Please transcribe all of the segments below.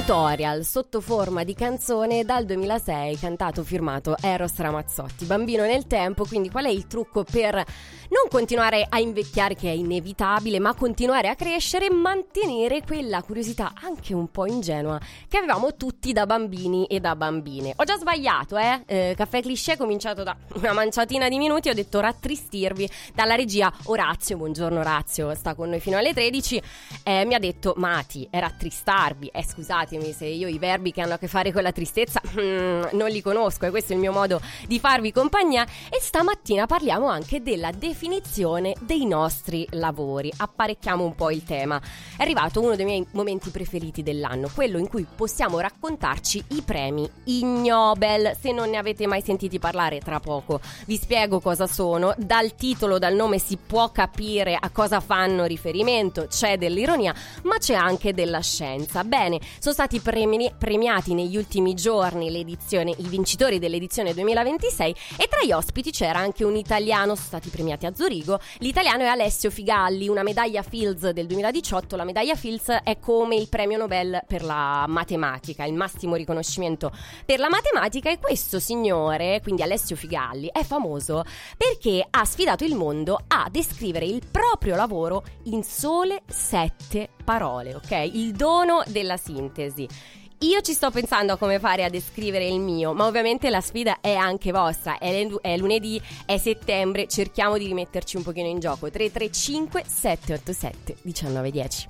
tutorial sotto forma di canzone dal 2006, cantato, firmato Eros Ramazzotti. Bambino nel tempo, quindi qual è il trucco per non continuare a invecchiare, che è inevitabile, ma continuare a crescere e mantenere quella curiosità anche un po' ingenua che avevamo tutti da bambini e da bambine. Ho già sbagliato, Caffè Cliché, cominciato da una manciatina di minuti, ho detto rattristirvi. Dalla regia Orazio, buongiorno Orazio, sta con noi fino alle 13, mi ha detto Mati, è rattristarvi. Scusatemi se io i verbi che hanno a che fare con la tristezza non li conosco, e questo è il mio modo di farvi compagnia. E stamattina parliamo anche della definizione dei nostri lavori. Apparecchiamo un po' il tema. È arrivato uno dei miei momenti preferiti dell'anno, quello in cui possiamo raccontarci i premi Ig Nobel. Se non ne avete mai sentiti parlare, tra poco vi spiego cosa sono. Dal titolo, dal nome si può capire a cosa fanno riferimento. C'è dell'ironia, ma c'è anche della scienza. Bene, sono stati premiati negli ultimi giorni i vincitori dell'edizione 2026, e tra gli ospiti c'era anche un italiano. Sono stati premiati a Zurigo. L'italiano è Alessio Figalli, una medaglia Fields del 2018. La medaglia Fields è come il premio Nobel per la matematica, il massimo riconoscimento per la matematica, e questo signore, quindi Alessio Figalli, è famoso perché ha sfidato il mondo a descrivere il proprio lavoro in sole 7 parole, ok? Il dono della sintesi. Io ci sto pensando a come fare a descrivere il mio, ma ovviamente la sfida è anche vostra. È lunedì, è settembre, cerchiamo di rimetterci un pochino in gioco. 335 787 1910.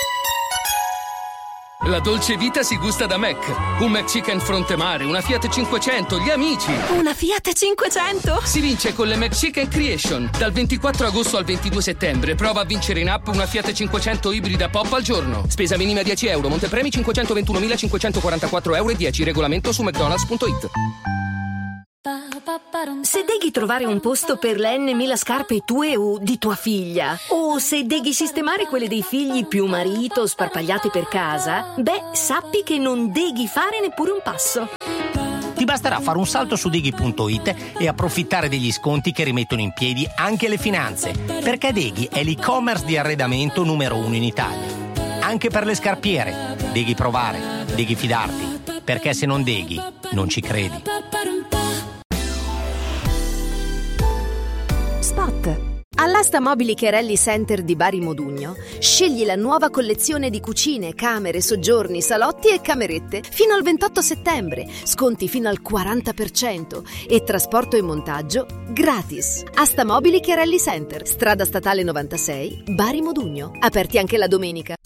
La dolce vita si gusta da Mac. Un McChicken fronte mare, una Fiat 500, gli amici. Una Fiat 500? Si vince con le McChicken Creation. Dal 24 agosto al 22 settembre prova a vincere in app una Fiat 500 ibrida pop al giorno. Spesa minima 10 euro, montepremi 521.544 euro e 10. Regolamento su mcdonalds.it. Se devi trovare un posto per le N.000 scarpe tue o di tua figlia, o se devi sistemare quelle dei figli più marito sparpagliate per casa, beh, sappi che non devi fare neppure un passo. Ti basterà fare un salto su Deghi.it e approfittare degli sconti che rimettono in piedi anche le finanze, perché Deghi è l'e-commerce di arredamento numero 1 in Italia. Anche per le scarpiere, Deghi provare, Deghi fidarti, perché se non Deghi, non ci credi. Spot. All'Asta Mobili Chiarelli Center di Bari Modugno scegli la nuova collezione di cucine, camere, soggiorni, salotti e camerette fino al 28 settembre, sconti fino al 40% e trasporto e montaggio gratis. Asta Mobili Chiarelli Center, strada statale 96, Bari Modugno, aperti anche la domenica.